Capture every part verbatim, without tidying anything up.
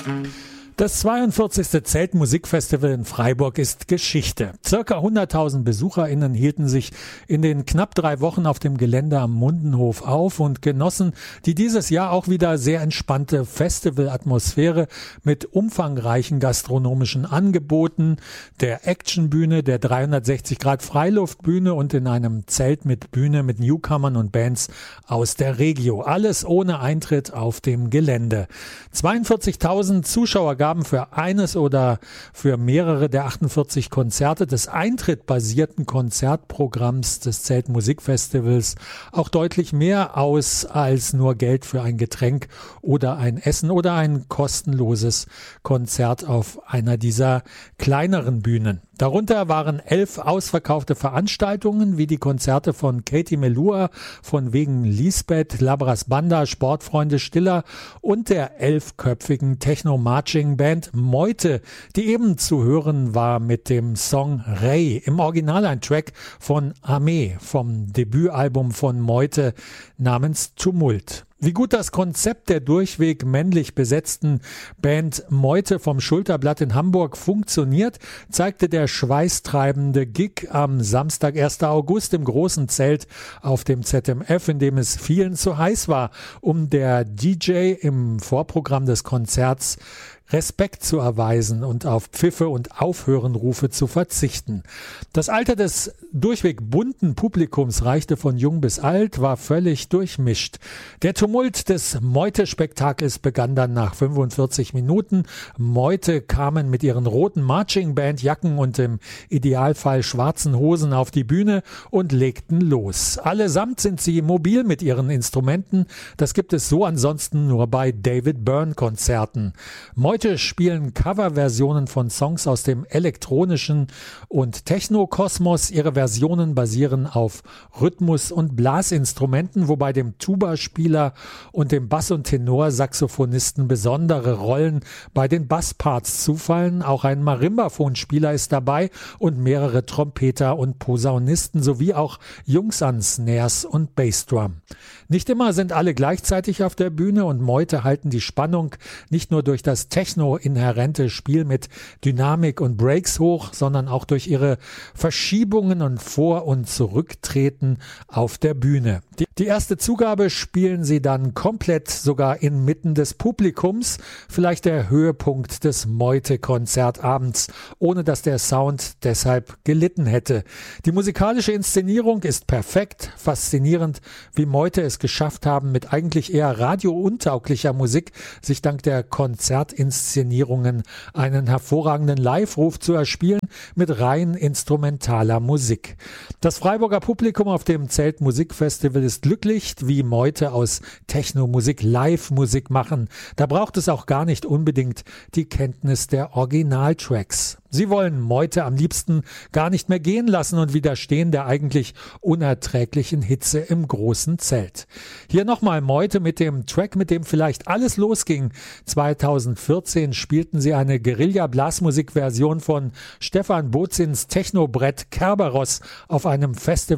Das zweiundvierzigste Zeltmusikfestival in Freiburg ist Geschichte. Circa hunderttausend BesucherInnen hielten sich in den knapp drei Wochen auf dem Gelände am Mundenhof auf und genossen die dieses Jahr auch wieder sehr entspannte Festivalatmosphäre mit umfangreichen gastronomischen Angeboten, der Actionbühne, der dreihundertsechzig Grad Freiluftbühne und in einem Zelt mit Bühne mit Newcomern und Bands aus der Regio. Alles ohne Eintritt auf dem Gelände. zweiundvierzigtausend Zuschauer gaben für eines oder für mehrere der achtundvierzig Konzerte des eintrittbasierten Konzertprogramms des Zeltmusikfestivals auch deutlich mehr aus als nur Geld für ein Getränk oder ein Essen oder ein kostenloses Konzert auf einer dieser kleineren Bühnen. Darunter waren elf ausverkaufte Veranstaltungen, wie die Konzerte von Katie Melua, von Wegen Lisbeth, Labras Banda, Sportfreunde Stiller und der elfköpfigen Techno-Marching-Band Meute, die eben zu hören war mit dem Song Ray, im Original ein Track von Armee vom Debütalbum von Meute namens Tumult. Wie gut das Konzept der durchweg männlich besetzten Band Meute vom Schulterblatt in Hamburg funktioniert, zeigte der schweißtreibende Gig am Samstag, ersten August im großen Zelt auf dem Z M F, in dem es vielen zu heiß war, um der D J im Vorprogramm des Konzerts Respekt zu erweisen und auf Pfiffe und Aufhörenrufe zu verzichten. Das Alter des durchweg bunten Publikums reichte von jung bis alt, war völlig durchmischt. Der Tumult des Meute-Spektakels begann dann nach fünfundvierzig Minuten. Meute kamen mit ihren roten Marching-Band-Jacken und im Idealfall schwarzen Hosen auf die Bühne und legten los. Allesamt sind sie mobil mit ihren Instrumenten. Das gibt es so ansonsten nur bei David Byrne-Konzerten. Heute spielen Coverversionen von Songs aus dem elektronischen und Techno-Kosmos. Ihre Versionen basieren auf Rhythmus- und Blasinstrumenten, wobei dem Tuba-Spieler und dem Bass- und Tenor-Saxophonisten besondere Rollen bei den Bassparts zufallen. Auch ein Marimbaphonspieler ist dabei und mehrere Trompeter und Posaunisten sowie auch Jungs an Snares und Bassdrum. Nicht immer sind alle gleichzeitig auf der Bühne und Meute halten die Spannung nicht nur durch das techno-inhärente Spiel mit Dynamik und Breaks hoch, sondern auch durch ihre Verschiebungen und Vor- und Zurücktreten auf der Bühne. Die, die erste Zugabe spielen sie dann komplett, sogar inmitten des Publikums, vielleicht der Höhepunkt des Meute-Konzertabends, ohne dass der Sound deshalb gelitten hätte. Die musikalische Inszenierung ist perfekt, faszinierend, wie Meute es geschafft haben, mit eigentlich eher radiountauglicher Musik sich dank der Konzertinszenierungen einen hervorragenden Live-Ruf zu erspielen mit rein instrumentaler Musik. Das Freiburger Publikum auf dem Zeltmusikfestival ist glücklich, wie Meute aus Techno-Musik Live-Musik machen. Da braucht es auch gar nicht unbedingt die Kenntnis der Originaltracks. Sie wollen Meute am liebsten gar nicht mehr gehen lassen und widerstehen der eigentlich unerträglichen Hitze im großen Zelt. Hier nochmal Meute mit dem Track, mit dem vielleicht alles losging. zweitausendvierzehn spielten sie eine Guerilla-Blasmusik-Version von Stefan Bozins Technobrett Kerberos auf einem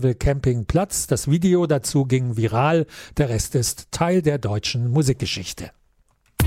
Festival-Campingplatz. Das Video dazu ging viral. Der Rest ist Teil der deutschen Musikgeschichte.